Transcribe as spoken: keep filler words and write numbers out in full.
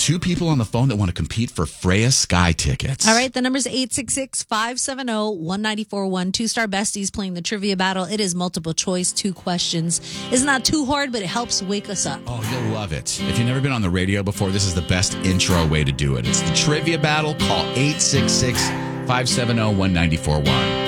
two people on the phone that want to compete for Freya Sky tickets. All right, the number's eight six six, five seven zero, one nine four one. Two-Star Besties playing the trivia battle. It is multiple choice, two questions. It's not too hard, but it helps wake us up. Oh, you'll love it. If you've never been on the radio before, this is the best intro way to do it. It's the trivia battle. Call eight six six, five seven zero, one nine four one.